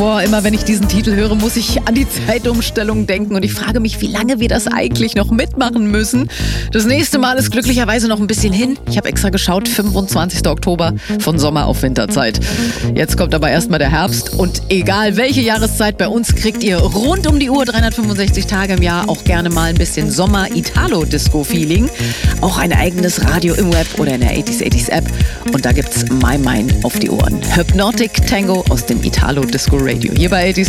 Boah, immer wenn ich diesen Titel höre, muss ich an die Zeitumstellung denken und ich frage mich, wie lange wir das eigentlich noch mitmachen müssen. Das nächste Mal ist glücklicherweise noch ein bisschen hin. Ich habe extra geschaut, 25. Oktober von Sommer auf Winterzeit. Jetzt kommt aber erstmal der Herbst und egal welche Jahreszeit, bei uns kriegt ihr rund um die Uhr 365 Tage im Jahr auch gerne mal ein bisschen Sommer-Italo-Disco-Feeling. Auch ein eigenes Radio im Web oder in der 80s App. Und da gibt's My Mind auf die Ohren. Hypnotic Tango aus dem Italo-Disco Radio. Hier bei 80s